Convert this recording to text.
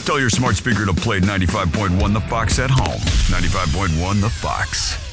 Tell your smart speaker to play 95.1 The Fox at home. 95.1 The Fox.